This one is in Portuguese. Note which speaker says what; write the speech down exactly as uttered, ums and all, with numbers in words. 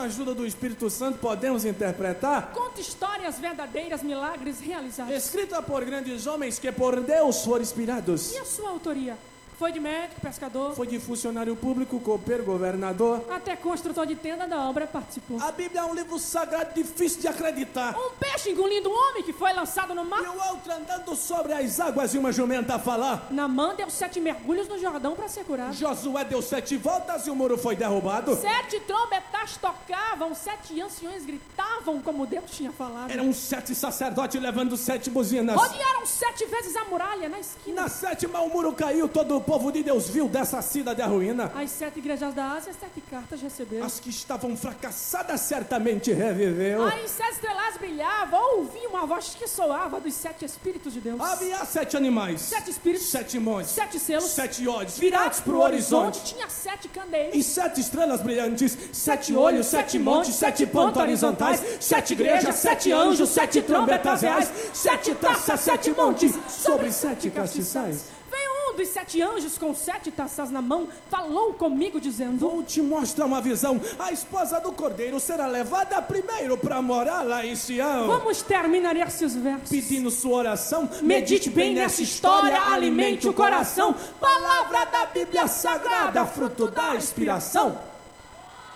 Speaker 1: a ajuda do Espírito Santo, podemos interpretar.
Speaker 2: Conta histórias verdadeiras, milagres realizados.
Speaker 1: Escrita por grandes homens que por Deus foram inspirados.
Speaker 2: E a sua autoria? Foi de médico, pescador?
Speaker 1: Foi de funcionário público, copeiro, governador.
Speaker 2: Até construtor de tenda da obra participou.
Speaker 1: A Bíblia é um livro sagrado difícil de acreditar.
Speaker 2: Um peixe engolindo um homem que foi lançado no mar.
Speaker 1: E o outro andando sobre as águas e uma jumenta a falar.
Speaker 2: Naamã deu sete mergulhos no Jordão para ser curado.
Speaker 1: Josué deu sete voltas e o muro foi derrubado.
Speaker 2: Sete trombetas tocavam, sete anciões gritavam como Deus tinha falado.
Speaker 1: Eram sete sacerdotes levando sete buzinas.
Speaker 2: Rodearam sete vezes a muralha na esquina.
Speaker 1: Na sétima o muro caiu, todo o povo de Deus viu dessa cidade a ruína.
Speaker 2: As sete igrejas da Ásia, sete cartas receberam.
Speaker 1: As que estavam fracassadas certamente reviveu.
Speaker 2: As sete estrelas brilhavam, ouvi uma voz que soava dos sete Espíritos de Deus.
Speaker 1: Havia sete animais,
Speaker 2: Sete espíritos,
Speaker 1: sete montes,
Speaker 2: sete selos,
Speaker 1: sete olhos
Speaker 2: virados para o horizonte.
Speaker 1: horizonte.
Speaker 2: Tinha sete candeeiros,
Speaker 1: E sete estrelas brilhantes, sete olhos, sete montes, sete pontos horizontais, sete igrejas, sete anjos, sete trombetas reais, sete taças, sete montes, sobre sete castiçais.
Speaker 2: Veio um dos sete anjos com sete taças na mão, falou comigo dizendo:
Speaker 1: Vou te mostrar uma visão. A esposa do cordeiro será levada primeiro para morar lá em Sião.
Speaker 2: Vamos terminar esses versos.
Speaker 1: Pedindo sua oração,
Speaker 2: Medite bem nessa história, alimente o coração.
Speaker 1: Palavra da Bíblia Sagrada, fruto da inspiração.